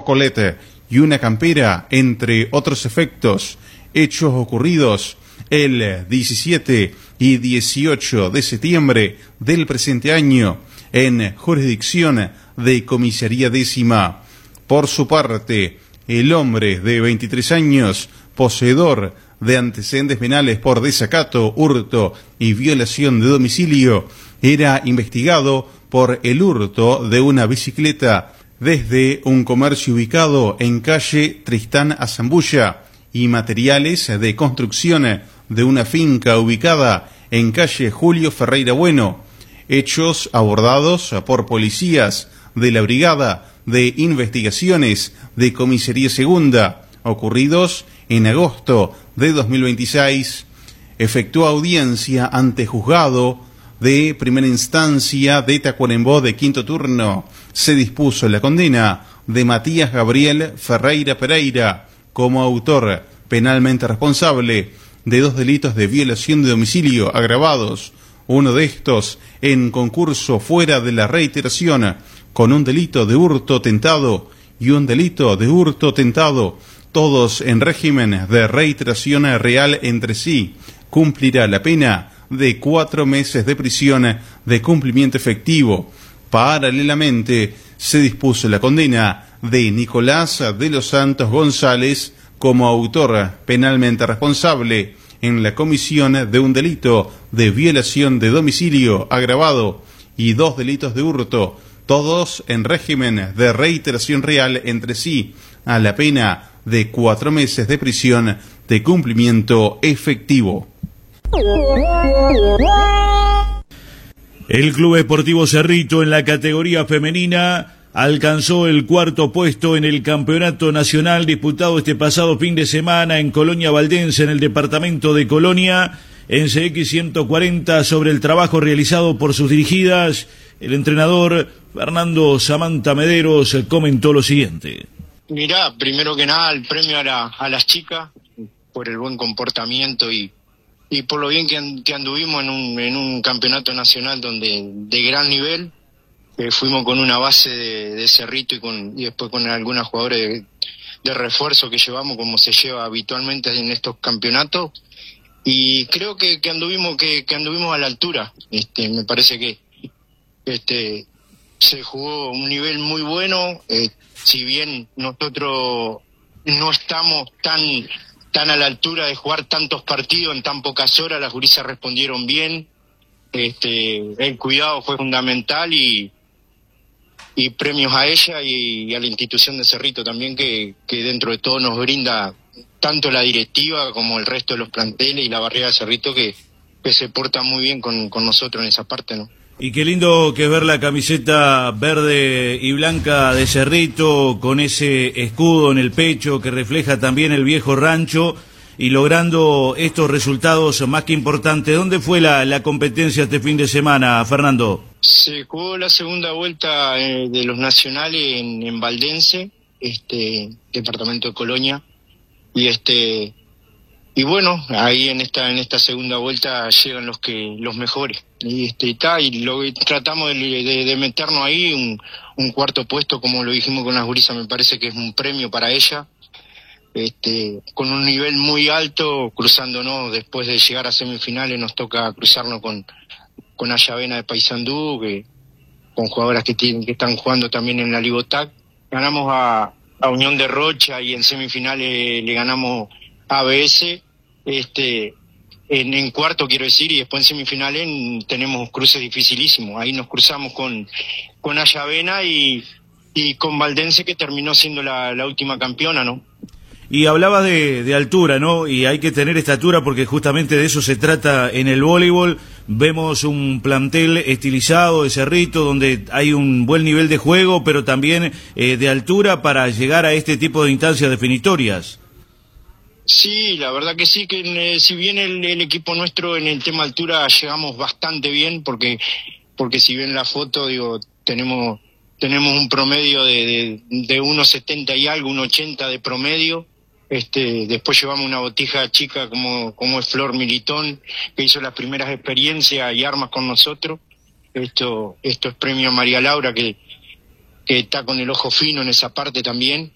colete y una campera, entre otros efectos. Hechos ocurridos el 17 y 18 de septiembre del presente año en jurisdicción de Comisaría Décima. Por su parte, el hombre de 23 años, poseedor de antecedentes penales por desacato, hurto y violación de domicilio, era investigado por el hurto de una bicicleta desde un comercio ubicado en calle Tristán Azambulla y materiales de construcción de una finca ubicada en calle Julio Ferreira Bueno. Hechos abordados por policías de la Brigada de Investigaciones de Comisaría Segunda, ocurridos en agosto de 2026. Efectuó audiencia ante juzgado de primera instancia de Tacuarembó de quinto turno. Se dispuso la condena de Matías Gabriel Ferreira Pereira como autor penalmente responsable de 2 delitos de violación de domicilio agravados, uno de estos en concurso fuera de la reiteración, con un delito de hurto tentado y un delito de hurto tentado, todos en régimen de reiteración real entre sí. Cumplirá la pena de 4 meses de prisión de cumplimiento efectivo. Paralelamente, se dispuso la condena de Nicolás de los Santos González como autor penalmente responsable en la comisión de un delito de violación de domicilio agravado y 2 delitos de hurto, todos en régimen de reiteración real entre sí, a la pena de 4 meses de prisión de cumplimiento efectivo. El Club Esportivo Cerrito en la categoría femenina alcanzó el 4º puesto en el campeonato nacional disputado este pasado fin de semana en Colonia Valdense, en el departamento de Colonia, en CX 140, sobre el trabajo realizado por sus dirigidas. El entrenador Fernando Samantha Mederos comentó lo siguiente. Mirá, primero que nada el premio a las chicas por el buen comportamiento y por lo bien que anduvimos en un campeonato nacional donde de gran nivel. Fuimos con una base de Cerrito y después con algunas jugadores de refuerzo que llevamos, como se lleva habitualmente en estos campeonatos, y creo que anduvimos a la altura. Me parece que se jugó un nivel muy bueno, si bien nosotros no estamos tan a la altura de jugar tantos partidos en tan pocas horas, las gurisas respondieron bien, el cuidado fue fundamental y premios a ella y a la institución de Cerrito también, que dentro de todo nos brinda tanto la directiva como el resto de los planteles y la barriada de Cerrito que se porta muy bien con nosotros en esa parte, ¿no? Y qué lindo que es ver la camiseta verde y blanca de Cerrito con ese escudo en el pecho que refleja también el viejo rancho y logrando estos resultados más que importantes. ¿Dónde fue la competencia este fin de semana, Fernando? Se jugó la segunda vuelta de los nacionales en Valdense, departamento de Colonia, y bueno, ahí en esta segunda vuelta llegan los mejores, y tratamos de meternos ahí un 4º puesto, como lo dijimos con las gurisas. Me parece que es un premio para ella, con un nivel muy alto, cruzándonos después de llegar a semifinales. Nos toca cruzarnos con Ayavena de Paysandú, con jugadoras que están jugando también en la Ligotac. Ganamos a Unión de Rocha y en semifinales le ganamos a ABS, en cuarto quiero decir, y después en semifinales tenemos cruces dificilísimos. Ahí nos cruzamos con Ayavena y con Valdense, que terminó siendo la última campeona, ¿no? Y hablabas de altura, ¿no? Y hay que tener estatura porque justamente de eso se trata en el voleibol. Vemos un plantel estilizado de Cerrito donde hay un buen nivel de juego, pero también de altura para llegar a este tipo de instancias definitorias. Sí, la verdad que sí, que si bien el equipo nuestro en el tema altura llegamos bastante bien, porque si ven la foto, digo, tenemos un promedio de 1,70 y algo, 1,80 de promedio. Después llevamos una botija chica como es Flor Militón, que hizo las primeras experiencias y armas con nosotros. Esto es premio a María Laura, que está con el ojo fino en esa parte también.